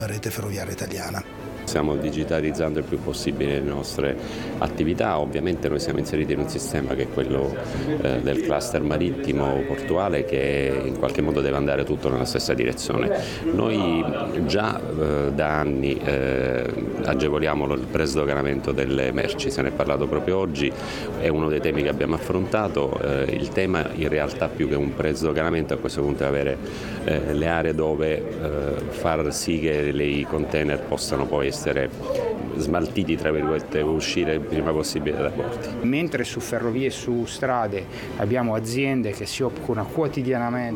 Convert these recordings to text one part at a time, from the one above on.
rete ferroviaria italiana. Stiamo digitalizzando il più possibile le nostre attività, ovviamente noi siamo inseriti in un sistema che è quello del cluster marittimo portuale, che in qualche modo deve andare tutto nella stessa direzione. Noi già da anni agevoliamo il presdoganamento delle merci, se ne è parlato proprio oggi, è uno dei temi che abbiamo affrontato. Il tema in realtà più che un presdoganamento a questo punto è avere le aree dove far sì che i container possano poi essere smaltiti, tra virgolette, e uscire il prima possibile dai porti. Mentre su ferrovie e su strade abbiamo aziende che si occupano quotidianamente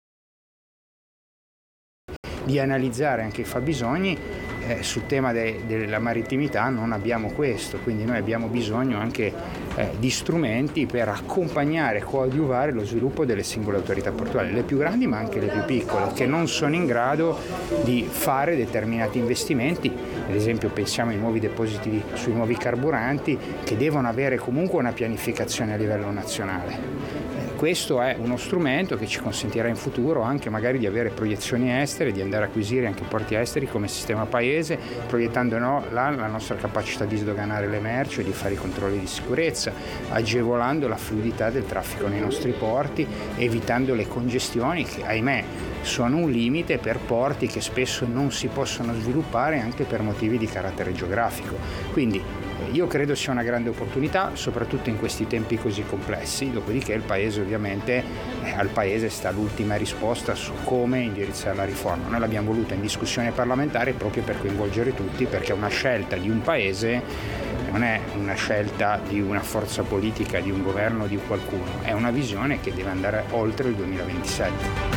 di analizzare anche i fabbisogni, sul tema della marittimità non abbiamo questo, quindi noi abbiamo bisogno anche di strumenti per accompagnare e coadiuvare lo sviluppo delle singole autorità portuali, le più grandi ma anche le più piccole, che non sono in grado di fare determinati investimenti. Ad esempio pensiamo ai nuovi depositi sui nuovi carburanti, che devono avere comunque una pianificazione a livello nazionale. Questo è uno strumento che ci consentirà in futuro anche magari di avere proiezioni estere, di andare a acquisire anche porti esteri come sistema paese, proiettando la nostra capacità di sdoganare le merci e di fare i controlli di sicurezza, agevolando la fluidità del traffico nei nostri porti, evitando le congestioni che, ahimè, sono un limite per porti che spesso non si possono sviluppare anche per motivi di carattere geografico. Quindi io credo sia una grande opportunità, soprattutto in questi tempi così complessi, dopodiché il Paese ovviamente, al Paese sta l'ultima risposta su come indirizzare la riforma. Noi l'abbiamo voluta in discussione parlamentare proprio per coinvolgere tutti, perché una scelta di un Paese non è una scelta di una forza politica, di un governo, di qualcuno, è una visione che deve andare oltre il 2027.